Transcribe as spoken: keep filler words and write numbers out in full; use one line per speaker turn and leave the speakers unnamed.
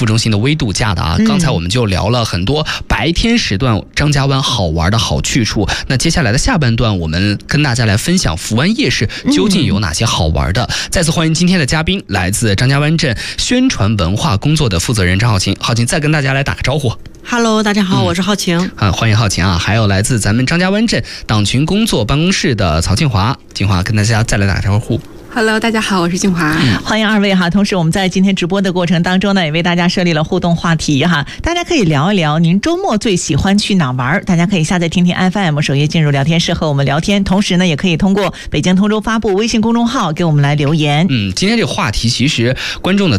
副中心的微度假的啊。刚才我们就聊了很多白天时段张家湾好玩的好去处，那接下来的下半段我们跟大家来分享福湾夜市究竟有哪些好玩的。再次欢迎今天的嘉宾，来自张家湾镇宣传文化工作的负责人张浩晴。浩晴再跟大家来打个招呼。
Hello， 大家好，
嗯、
我是浩晴。
啊，欢迎浩晴啊！还有来自咱们张家湾镇党群工作办公室的曹静华，静华跟大家再来打个招呼。
Hello， 大家好，我是静华、
嗯。欢迎二位哈！同时我们在今天直播的过程当中呢，也为大家设立了互动话题哈，大家可以聊一聊您周末最喜欢去哪玩？大家可以下载听听 F M 首页进入聊天室和我们聊天，同时呢，也可以通过北京通州发布微信公众号给我们来留言。
嗯，今天这个话题其实观众的